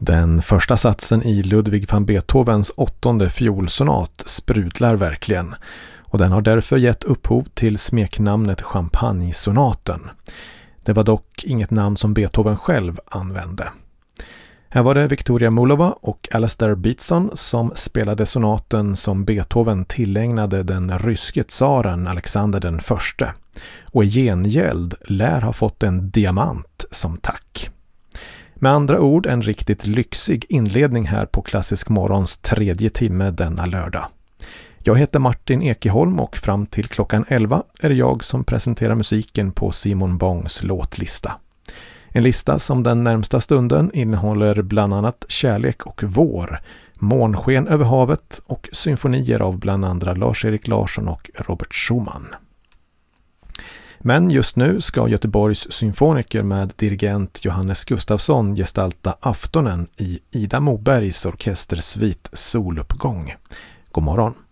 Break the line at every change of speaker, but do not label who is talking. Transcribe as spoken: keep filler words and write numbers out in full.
Den första satsen i Ludwig van Beethovens åttonde fiolsonat sprudlar verkligen, och den har därför gett upphov till smeknamnet Champagnesonaten. Det var dock inget namn som Beethoven själv använde. Här var det Victoria Mullova och Alastair Beatson som spelade sonaten som Beethoven tillägnade den ryske tsaren Alexander den förste, och i gengäld lär ha fått en diamant som tack. Med andra ord en riktigt lyxig inledning här på Klassisk morgons tredje timme denna lördag. Jag heter Martin Ekeholm och fram till klockan elva är det jag som presenterar musiken på Simon Bongs låtlista. En lista som den närmsta stunden innehåller bland annat Kärlek och vår, Månsken över havet och symfonier av bland andra Lars-Erik Larsson och Robert Schumann. Men just nu ska Göteborgs symfoniker med dirigent Johannes Gustafsson gestalta aftonen i Ida Mobergs orkestersvit Soluppgång. God morgon!